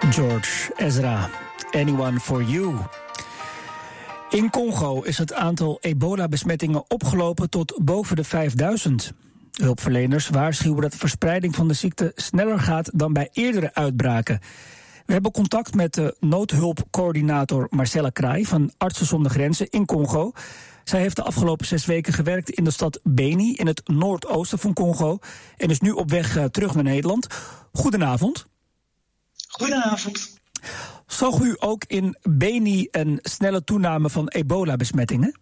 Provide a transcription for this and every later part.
George Ezra, Anyone for You. In Congo is het aantal ebola-besmettingen opgelopen tot boven de 5000. Hulpverleners waarschuwen dat de verspreiding van de ziekte sneller gaat dan bij eerdere uitbraken. We hebben contact met de noodhulpcoördinator Marcella Kraai van Artsen zonder Grenzen in Congo. Zij heeft de afgelopen 6 weken gewerkt in de stad Beni in het noordoosten van Congo en is nu op weg terug naar Nederland. Goedenavond. Goedenavond. Zag u ook in Beni een snelle toename van ebola-besmettingen?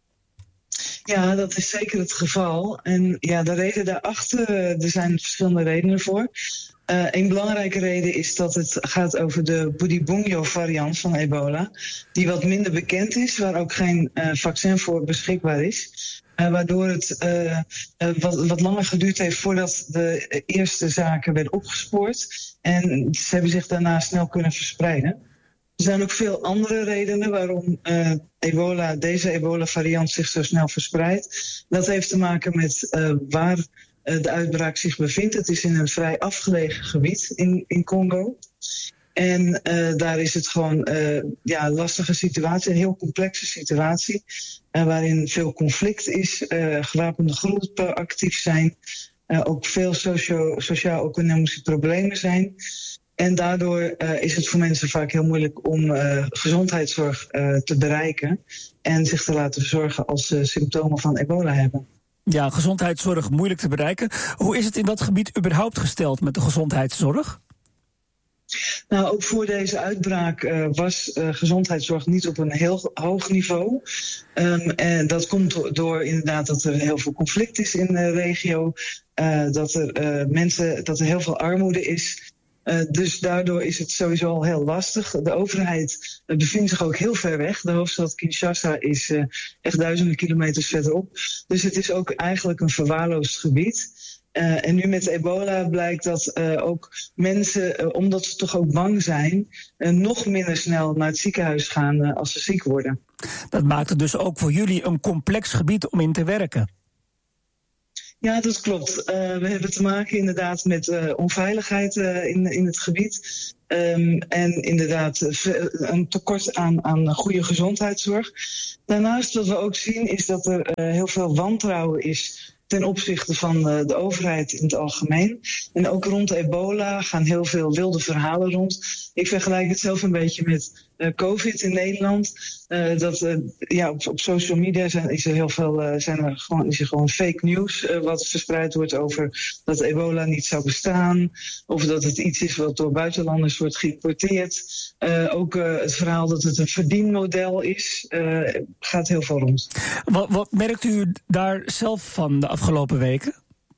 Ja, dat is zeker het geval. En ja, de reden daarachter, er zijn verschillende redenen voor. Een belangrijke reden is dat het gaat over de Bundibugyo-variant van ebola, die wat minder bekend is, waar ook geen vaccin voor beschikbaar is. Waardoor het wat langer geduurd heeft voordat de eerste zaken werden opgespoord. En ze hebben zich daarna snel kunnen verspreiden. Er zijn ook veel andere redenen waarom deze ebola-variant zich zo snel verspreidt. Dat heeft te maken met waar de uitbraak zich bevindt. Het is in een vrij afgelegen gebied in Congo. En daar is het gewoon een lastige situatie, een heel complexe situatie. Waarin veel conflict is, gewapende groepen actief zijn. Ook veel sociaal-economische problemen zijn. En daardoor is het voor mensen vaak heel moeilijk om gezondheidszorg te bereiken en zich te laten verzorgen als ze symptomen van ebola hebben. Ja, gezondheidszorg moeilijk te bereiken. Hoe is het in dat gebied überhaupt gesteld met de gezondheidszorg? Nou, ook voor deze uitbraak was gezondheidszorg niet op een heel hoog niveau. En dat komt door inderdaad dat er heel veel conflict is in de regio. Dat er heel veel armoede is. Dus daardoor is het sowieso al heel lastig. De overheid bevindt zich ook heel ver weg. De hoofdstad Kinshasa is echt duizenden kilometers verderop. Dus het is ook eigenlijk een verwaarloosd gebied. En nu met ebola blijkt dat ook mensen, omdat ze toch ook bang zijn, nog minder snel naar het ziekenhuis gaan als ze ziek worden. Dat maakt het dus ook voor jullie een complex gebied om in te werken. Ja, dat klopt. We hebben te maken inderdaad met onveiligheid in het gebied. En inderdaad een tekort aan goede gezondheidszorg. Daarnaast wat we ook zien is dat er heel veel wantrouwen is ten opzichte van de overheid in het algemeen. En ook rond ebola gaan heel veel wilde verhalen rond. Ik vergelijk het zelf een beetje met COVID in Nederland. Op social media is er gewoon fake news wat verspreid wordt over dat ebola niet zou bestaan. Of dat het iets is wat door buitenlanders wordt geïmporteerd. Ook het verhaal dat het een verdienmodel is, gaat heel veel rond. Wat merkt u daar zelf van de afgelopen weken?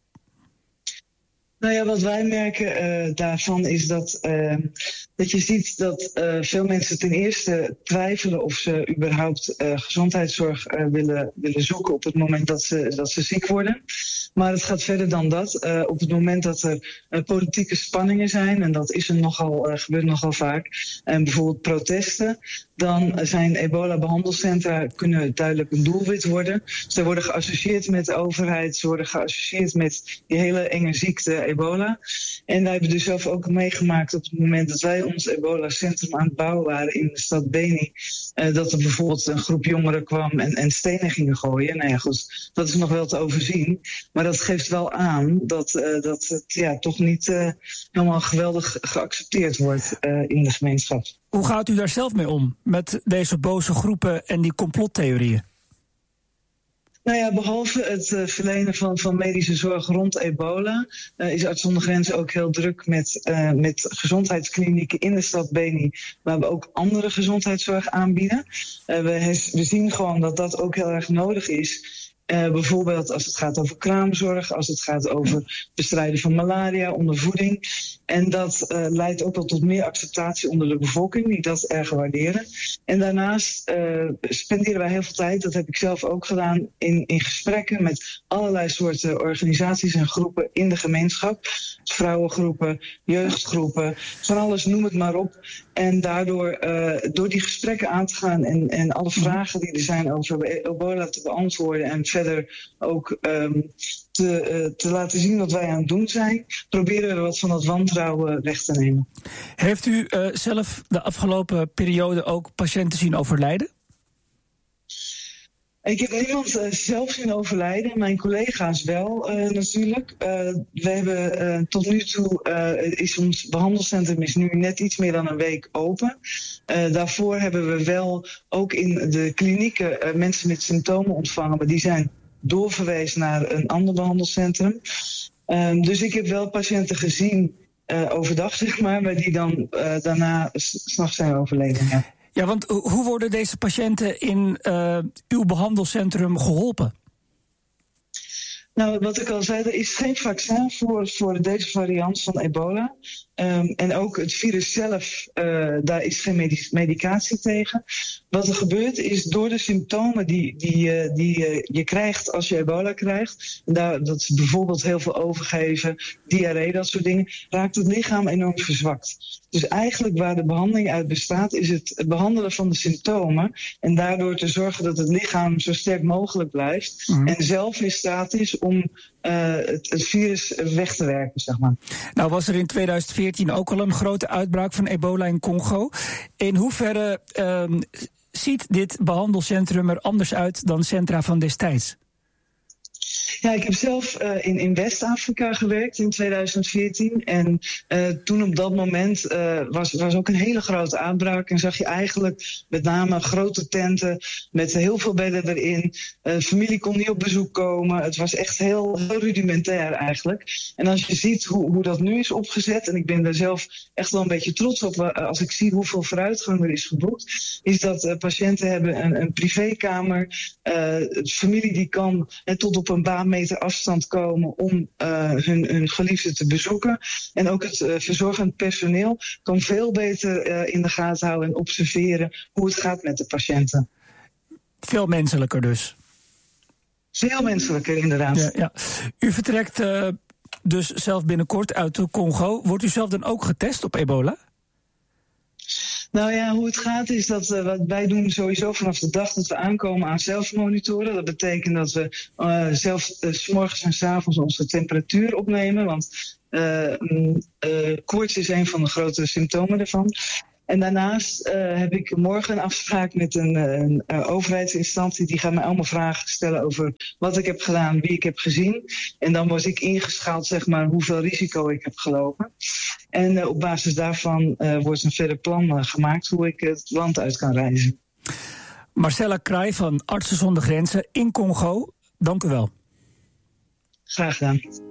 Nou ja, wat wij merken daarvan is dat je ziet dat veel mensen ten eerste twijfelen of ze überhaupt gezondheidszorg willen zoeken op het moment dat ze ziek worden. Maar het gaat verder dan dat. Op het moment dat er politieke spanningen zijn, en dat is er gebeurt nogal vaak, en bijvoorbeeld protesten, dan zijn ebola-behandelcentra kunnen duidelijk een doelwit worden. Ze worden geassocieerd met de overheid, ze worden geassocieerd met die hele enge ziekte ebola. En wij hebben dus zelf ook meegemaakt op het moment dat wij ons ebola-centrum aan het bouwen waren in de stad Beni, dat er bijvoorbeeld een groep jongeren kwam en stenen gingen gooien. Nou ja, goed, dat is nog wel te overzien. Maar dat geeft wel aan dat het toch niet helemaal geweldig geaccepteerd wordt in de gemeenschap. Hoe gaat u daar zelf mee om, met deze boze groepen en die complottheorieën? Nou ja, behalve het verlenen van medische zorg rond ebola is Artsen zonder Grenzen ook heel druk met gezondheidsklinieken in de stad Beni, waar we ook andere gezondheidszorg aanbieden. We zien gewoon dat dat ook heel erg nodig is. Bijvoorbeeld als het gaat over kraamzorg, als het gaat over bestrijden van malaria, ondervoeding. En dat leidt ook wel tot meer acceptatie onder de bevolking, die dat erg waarderen. En daarnaast spenderen wij heel veel tijd, dat heb ik zelf ook gedaan, in gesprekken met allerlei soorten organisaties en groepen in de gemeenschap. Dus vrouwengroepen, jeugdgroepen, van alles, noem het maar op. En daardoor, door die gesprekken aan te gaan en alle vragen die er zijn over ebola te beantwoorden en verder ook te laten zien wat wij aan het doen zijn, proberen we wat van dat wantrouwen weg te nemen. Heeft u zelf de afgelopen periode ook patiënten zien overlijden? Ik heb niemand zelf zien overlijden, mijn collega's wel natuurlijk. We hebben tot nu toe, is ons behandelcentrum is nu net iets meer dan een week open. Daarvoor hebben we wel ook in de klinieken mensen met symptomen ontvangen, maar die zijn doorverwezen naar een ander behandelcentrum. Dus ik heb wel patiënten gezien overdag, zeg maar die dan daarna 's nachts zijn overleden. Ja. Ja, want hoe worden deze patiënten in uw behandelcentrum geholpen? Nou, wat ik al zei, er is geen vaccin voor deze variant van ebola. En ook het virus zelf, daar is geen medicatie tegen. Wat er gebeurt is door de symptomen die je krijgt als je ebola krijgt, dat is bijvoorbeeld heel veel overgeven, diarree, dat soort dingen, raakt het lichaam enorm verzwakt. Dus eigenlijk waar de behandeling uit bestaat is het behandelen van de symptomen en daardoor te zorgen dat het lichaam zo sterk mogelijk blijft en zelf in staat is om het virus weg te werken, zeg maar. Nou was er in 2014 ook al een grote uitbraak van ebola in Congo. In hoeverre ziet dit behandelcentrum er anders uit dan centra van destijds? Ja, ik heb zelf in West-Afrika gewerkt in 2014. En toen op dat moment was ook een hele grote uitbraak. En zag je eigenlijk met name grote tenten met heel veel bedden erin. Familie kon niet op bezoek komen. Het was echt heel rudimentair eigenlijk. En als je ziet hoe dat nu is opgezet, en ik ben daar zelf echt wel een beetje trots op als ik zie hoeveel vooruitgang er is geboekt, is dat patiënten hebben een privékamer. Familie die kan tot op een paar meter afstand komen om hun geliefden te bezoeken. En ook het verzorgend personeel kan veel beter in de gaten houden en observeren hoe het gaat met de patiënten. Veel menselijker dus. Veel menselijker, inderdaad. Ja, ja. U vertrekt dus zelf binnenkort uit de Congo. Wordt u zelf dan ook getest op ebola? Nou ja, hoe het gaat is dat wat wij doen sowieso vanaf de dag dat we aankomen aan zelfmonitoren. Dat betekent dat we zelf 's morgens en 's avonds onze temperatuur opnemen. Want koorts is een van de grote symptomen daarvan. En daarnaast heb ik morgen een afspraak met een overheidsinstantie. Die gaat mij allemaal vragen stellen over wat ik heb gedaan, wie ik heb gezien. En dan word ik ingeschaald, zeg maar, hoeveel risico ik heb gelopen. En op basis daarvan wordt een verder plan gemaakt hoe ik het land uit kan reizen. Marcella Kraai van Artsen zonder Grenzen in Congo, dank u wel. Graag gedaan.